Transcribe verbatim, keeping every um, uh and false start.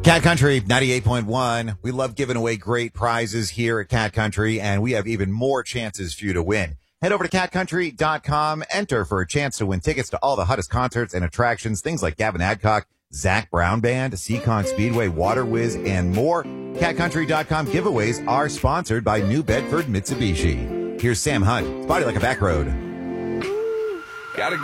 Cat Country ninety-eight point one. We love giving away great prizes here at Cat Country, and we have even more chances for you to win. Head over to cat country dot com, enter for a chance to win tickets to all the hottest concerts and attractions, things like Gavin Adcock, Zach Brown Band, Seacon Speedway, Water Whiz, and more. cat country dot com giveaways are sponsored by New Bedford Mitsubishi. Here's Sam Hunt, Body Like a Back Road.